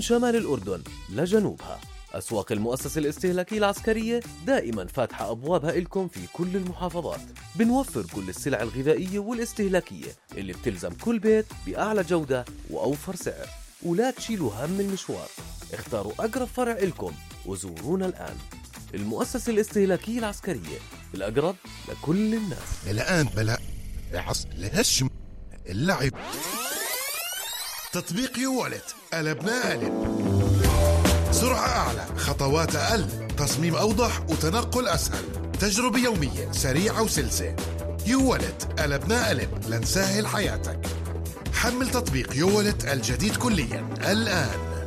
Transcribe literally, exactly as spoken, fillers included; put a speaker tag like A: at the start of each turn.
A: شمال الأردن لجنوبها. أسواق المؤسسة الاستهلاكية العسكرية دائما فاتحة أبوابها إلكم في كل المحافظات. بنوفر كل السلع الغذائية والاستهلاكية اللي بتلزم كل بيت بأعلى جودة وأوفر سعر. ولا تشيلوا هم المشوار، اختاروا أقرب فرع إلكم وزورونا الآن. المؤسسة الاستهلاكية العسكرية، الأقرب لكل الناس.
B: الآن بلا عص لهشم اللعب. تطبيق يوالت قلبنا قلب. سرعة أعلى، خطوات أقل، تصميم أوضح وتنقل أسهل، تجربة يومية سريعة وسلسة. يوالت قلبنا قلب لنسهل حياتك. حمل تطبيق يوالت الجديد كليا الآن.